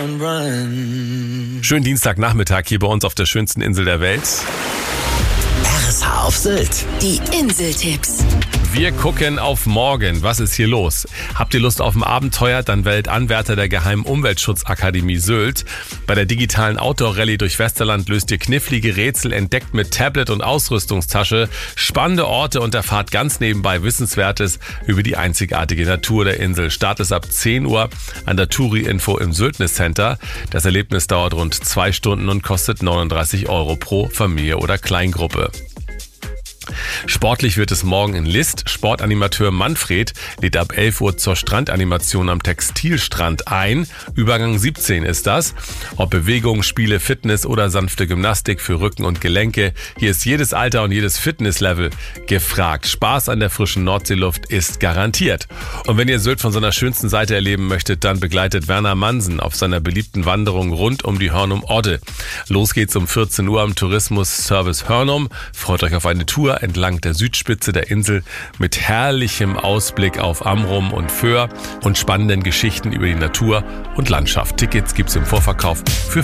Schönen Dienstagnachmittag hier bei uns auf der schönsten Insel der Welt. RSH auf Sylt. Die Inseltipps. Wir gucken auf morgen. Was ist hier los? Habt ihr Lust auf ein Abenteuer? Dann wählt Anwärter der Geheimen Umweltschutzakademie Sylt. Bei der digitalen Outdoor-Rallye durch Westerland löst ihr knifflige Rätsel, entdeckt mit Tablet und Ausrüstungstasche spannende Orte und erfahrt ganz nebenbei Wissenswertes über die einzigartige Natur der Insel. Start ist ab 10 Uhr an der Touri-Info im Syltnis Center. Das Erlebnis dauert rund 2 Stunden und kostet 39 € pro Familie oder Kleingruppe. Sportlich wird es morgen in List. Sportanimateur Manfred lädt ab 11 Uhr zur Strandanimation am Textilstrand ein. Übergang 17 ist das. Ob Bewegung, Spiele, Fitness oder sanfte Gymnastik für Rücken und Gelenke. Hier ist jedes Alter und jedes Fitnesslevel gefragt. Spaß an der frischen Nordseeluft ist garantiert. Und wenn ihr Sylt von seiner schönsten Seite erleben möchtet, dann begleitet Werner Mansen auf seiner beliebten Wanderung rund um die Hörnum-Odde. Los geht's um 14 Uhr am Tourismus-Service Hörnum. Freut euch auf eine Tour entlang der Südspitze der Insel mit herrlichem Ausblick auf Amrum und Föhr und spannenden Geschichten über die Natur und Landschaft. Tickets gibt's im Vorverkauf für